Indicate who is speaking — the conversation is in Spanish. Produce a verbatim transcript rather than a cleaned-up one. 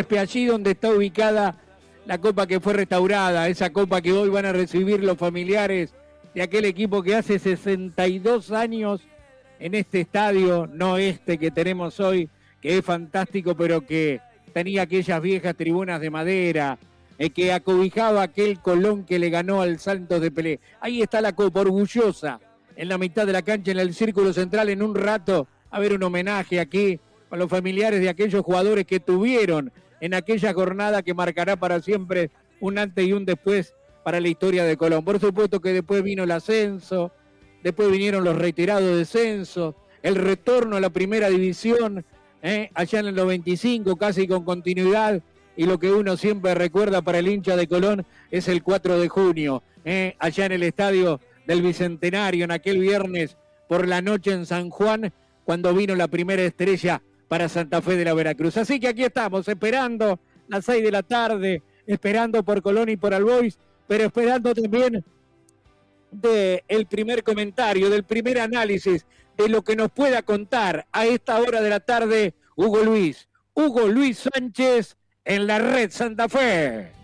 Speaker 1: césped, allí donde está ubicada la copa que fue restaurada, esa copa que hoy van a recibir los familiares de aquel equipo que hace sesenta y dos años en este estadio, no este que tenemos hoy, que es fantástico, pero que tenía aquellas viejas tribunas de madera, eh, que acobijaba aquel Colón que le ganó al Santos de Pelé. Ahí está la copa orgullosa, en la mitad de la cancha, en el círculo central. En un rato a ver un homenaje aquí con los familiares de aquellos jugadores que tuvieron en aquella jornada que marcará para siempre un antes y un después para la historia de Colón. Por supuesto que después vino el ascenso, después vinieron los reiterados descensos, el retorno a la primera división, eh, allá en el noventa y cinco, casi con continuidad, y lo que uno siempre recuerda para el hincha de Colón es el cuatro de junio, eh, allá en el estadio del Bicentenario, en aquel viernes por la noche en San Juan, cuando vino la primera estrella para Santa Fe de la Veracruz. Así que aquí estamos, esperando las seis de la tarde, esperando por Colón y por Albois, pero esperando también del primer comentario, del primer análisis, de lo que nos pueda contar a esta hora de la tarde Hugo Luis. Hugo Luis Sánchez en la Red Santa Fe.